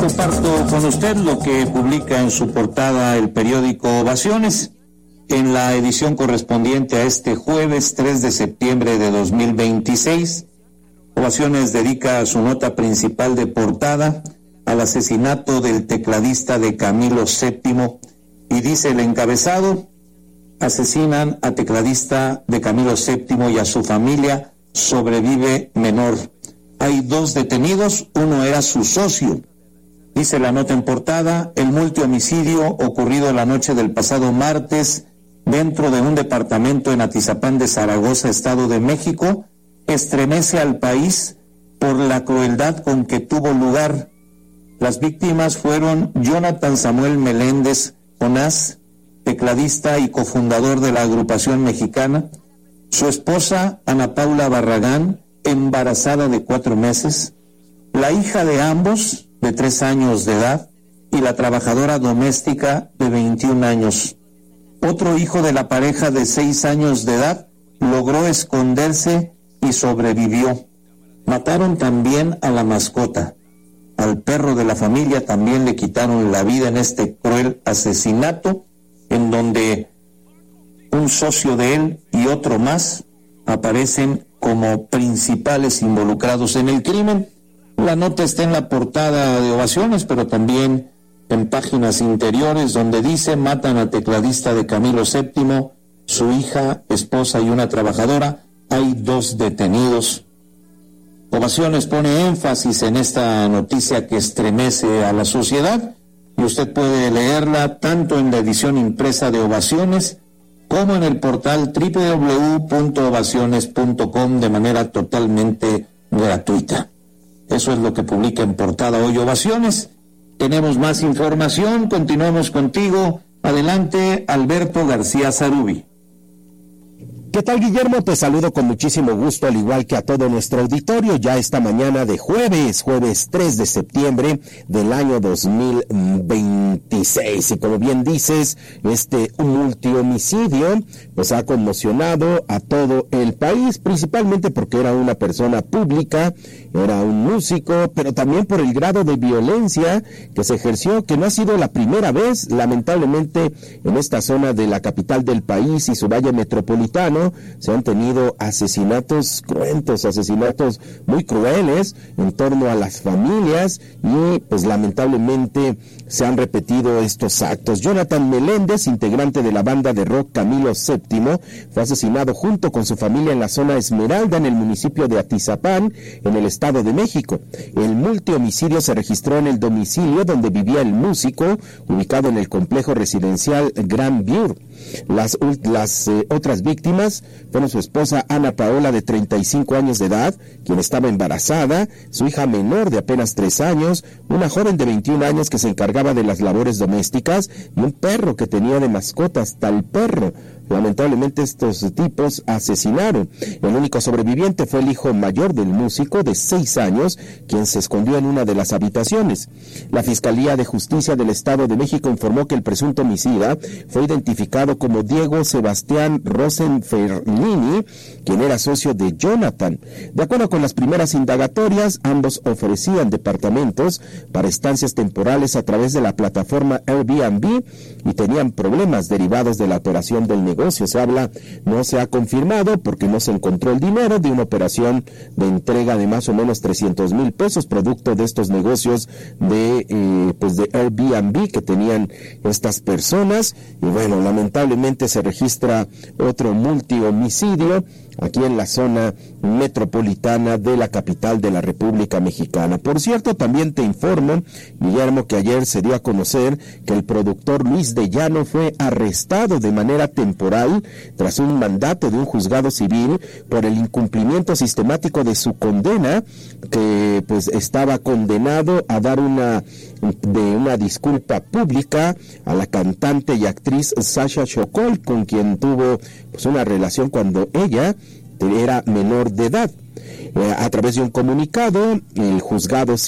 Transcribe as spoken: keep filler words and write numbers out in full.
Comparto con usted lo que publica en su portada el periódico Ovaciones. En la edición correspondiente a este jueves tres de septiembre de dos mil veintiséis, Ovaciones dedica su nota principal de portada al asesinato del tecladista de Camilo séptimo y dice el encabezado: asesinan a tecladista de Camilo séptimo y a su familia, sobrevive menor. Hay dos detenidos, uno era su socio. Dice la nota en portada: el multihomicidio ocurrido la noche del pasado martes dentro de un departamento en Atizapán de Zaragoza, Estado de México, estremece al país por la crueldad con que tuvo lugar. Las víctimas fueron Jonathan Samuel Meléndez Jonás, tecladista y cofundador de la agrupación mexicana, su esposa Ana Paula Barragán, embarazada de cuatro meses, la hija de ambos, de tres años de edad, y la trabajadora doméstica de veintiún años. Otro hijo de la pareja de seis años de edad logró esconderse y sobrevivió. Mataron también a la mascota. Al perro de la familia también le quitaron la vida en este cruel asesinato, en donde un socio de él y otro más aparecen como principales involucrados en el crimen. La nota está en la portada de Ovaciones, pero también en páginas interiores, donde dice: matan al tecladista de Camilo séptimo, su hija, esposa y una trabajadora, hay dos detenidos. Ovaciones pone énfasis en esta noticia que estremece a la sociedad, y usted puede leerla tanto en la edición impresa de Ovaciones como en el portal doble u doble u doble u punto ovaciones punto com de manera totalmente gratuita. Eso es lo que publica en portada hoy Ovaciones. Tenemos más información, continuamos contigo. Adelante, Alberto García Zarubi. ¿Qué tal, Guillermo? Te saludo con muchísimo gusto, al igual que a todo nuestro auditorio, ya esta mañana de jueves, jueves tres de septiembre del año dos mil veintiséis. Y como bien dices, este multihomicidio pues ha conmocionado a todo el país, principalmente porque era una persona pública, era un músico, pero también por el grado de violencia que se ejerció, que no ha sido la primera vez, lamentablemente, en esta zona de la capital del país y su valle metropolitano. Se han tenido asesinatos cruentos, asesinatos muy crueles en torno a las familias y pues lamentablemente se han repetido estos actos. Jonathan Meléndez, integrante de la banda de rock Camilo séptimo, fue asesinado junto con su familia en la zona Esmeralda, en el municipio de Atizapán, en el Estado de México. El multihomicidio se registró en el domicilio donde vivía el músico, ubicado en el complejo residencial Gran View. Las, las eh, otras víctimas fueron su esposa Ana Paola, de treinta y cinco años de edad, quien estaba embarazada, su hija menor de apenas tres años, una joven de veintiún años que se encargaba de las labores domésticas y un perro que tenía de mascota. Hasta el perro, lamentablemente, estos tipos asesinaron. El único sobreviviente fue el hijo mayor del músico, de seis años, quien se escondió en una de las habitaciones. La Fiscalía de Justicia del Estado de México informó que el presunto homicida fue identificado como Diego Sebastián Rosenferlini, quien era socio de Jonathan. De acuerdo con las primeras indagatorias, ambos ofrecían departamentos para estancias temporales a través de la plataforma Airbnb y tenían problemas derivados de la operación del negocio. Se habla, no se ha confirmado porque no se encontró el dinero de una operación de entrega de más o menos trescientos mil pesos, producto de estos negocios de, eh, pues de Airbnb que tenían estas personas. Y bueno, lamentablemente se registra otro multihomicidio aquí en la zona metropolitana de la capital de la República Mexicana. Por cierto, también te informo, Guillermo, que ayer se dio a conocer que el productor Luis de Llano fue arrestado de manera temporal tras un mandato de un juzgado civil por el incumplimiento sistemático de su condena, que pues estaba condenado a dar una de una disculpa pública a la cantante y actriz Sasha Sokol, con quien tuvo pues una relación cuando ella era menor de edad. Eh, a través de un comunicado, el juzgado